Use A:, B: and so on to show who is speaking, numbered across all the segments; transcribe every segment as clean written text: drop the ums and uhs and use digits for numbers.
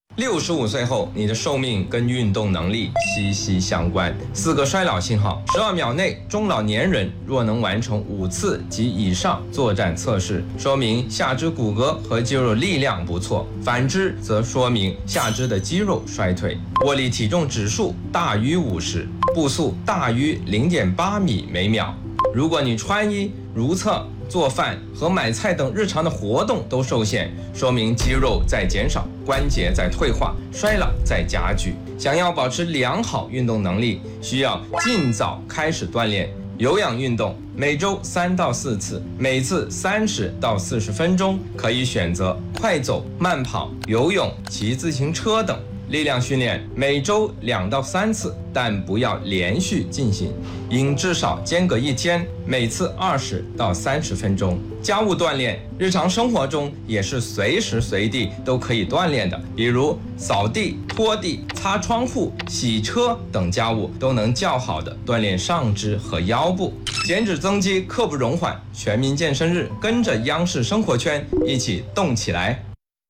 A: 65岁后，你的寿命跟运动能力息息相关。4个衰老信号，12秒内，中老年人若能完成5次及以上作战测试，说明下肢骨骼和肌肉力量不错；反之，则说明下肢的肌肉衰退。握力体重指数大于50，步速大于0.8米每秒。如果你穿衣、如厕、做饭和买菜等日常的活动都受限，说明肌肉在减少，关节在退化，衰老在加剧。想要保持良好运动能力，需要尽早开始锻炼。有氧运动每周3到4次，每次30到40分钟，可以选择快走、慢跑、游泳、骑自行车等。力量训练每周2到3次，但不要连续进行，应至少间隔1天，每次20到30分钟。家务锻炼，日常生活中也是随时随地都可以锻炼的，比如扫地、拖地、擦窗户、洗车等家务都能较好的锻炼上肢和腰部。减脂增肌刻不容缓，全民健身日，跟着央视生活圈一起动起来。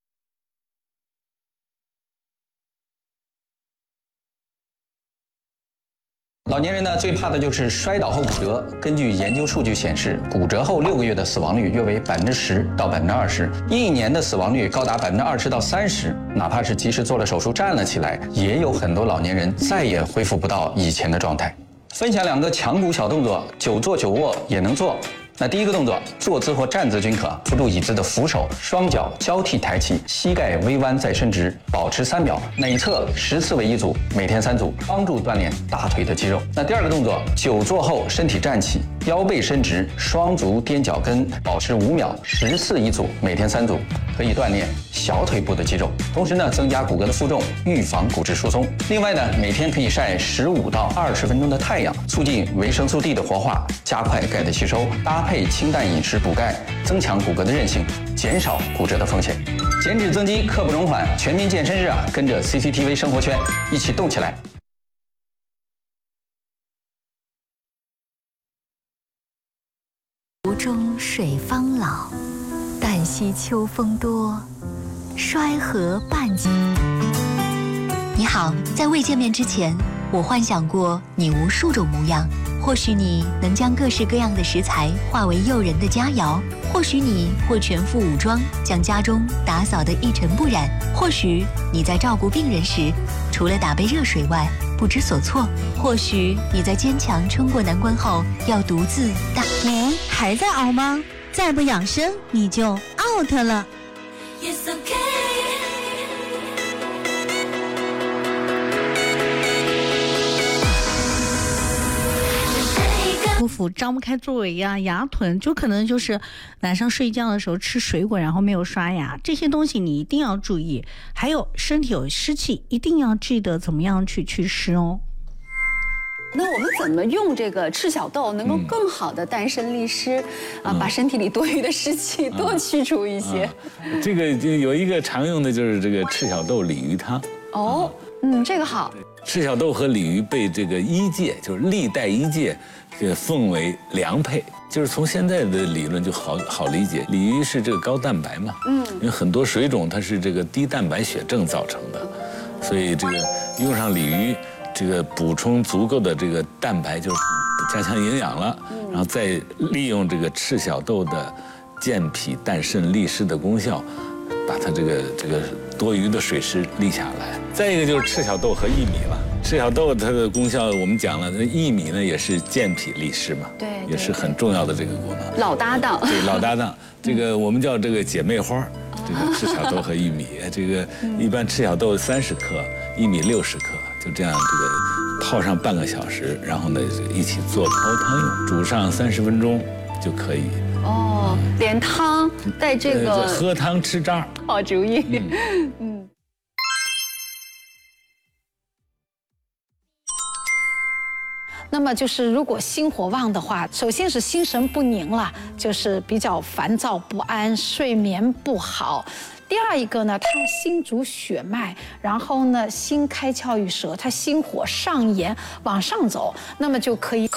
B: 老年人呢，最怕的就是摔倒后骨折。根据研究数据显示，骨折后6个月的死亡率约为10%到20%，1年的死亡率高达20%到30%。哪怕是及时做了手术站了起来，也有很多老年人再也恢复不到以前的状态。分享2个强骨小动作，久坐久卧也能做。那第一个动作，坐姿或站姿均可，扶住椅子的扶手，双脚交替抬起，膝盖微弯再伸直，保持3秒，每侧10次为1组，每天3组，帮助锻炼大腿的肌肉。那第二个动作，久坐后身体站起，腰背伸直，双足踮脚跟，保持5秒，10次1组，每天3组，可以锻炼小腿部的肌肉，同时呢，增加骨骼的负重，预防骨质疏松。另外呢，每天可以晒15到20分钟的太阳，促进维生素 D 的活化，加快钙的吸收，搭配清淡饮食补钙，增强骨骼的韧性，减少骨折的风险。减脂增肌刻不容缓，全民健身日啊，跟着 CCTV 生活圈一起动起来。
C: 湖中水方老，旦夕秋风多，衰和半截。你好，在未见面之前，我幻想过你无数种模样。或许你能将各式各样的食材化为诱人的佳肴，或许你会全副武装，将家中打扫得一尘不染，或许你在照顾病人时，除了打杯热水外不知所措，或许你在坚强撑过难关后要独自
D: 还在熬吗？再不养生你就 out 了。不服张不开座位呀，牙疼，就可能就是晚上睡觉的时候吃水果，然后没有刷牙，这些东西你一定要注意。还有身体有湿气，一定要记得怎么样去祛湿哦。
E: 那我们怎么用这个赤小豆能够更好的丹参利湿把身体里多余的湿气多去除一些？
F: 这个就有一个常用的就是这个赤小豆鲤鱼汤。
E: 哦，这个好。
F: 赤小豆和鲤鱼被这个医界，就是历代医界，奉为良配。就是从现在的理论就好理解，鲤鱼是这个高蛋白嘛，因为很多水肿它是这个低蛋白血症造成的，所以这个用上鲤鱼。这个补充足够的这个蛋白，就是加强营养了，然后再利用这个赤小豆的健脾淡肾利湿的功效，把它这个多余的水湿利下来。再一个就是赤小豆和薏米了，赤小豆它的功效我们讲了，那薏米呢也是健脾利湿嘛，
E: 对，
F: 也是很重要的这个功能。
E: 老搭档，
F: 对，老搭档，这个我们叫这个姐妹花，这个赤小豆和薏米，这个一般赤小豆30克，薏米60克。就这样，这个泡上半个小时，然后呢一起做熬汤用，煮上30分钟就可以。
E: 哦，连汤带这个
F: 喝汤吃渣，
E: 好主意。那么就是如果心火旺的话，首先是心神不宁了，就是比较烦躁不安，睡眠不好。第二一个呢，他心主血脉，然后呢心开窍于舌，他心火上炎往上走，那么就可以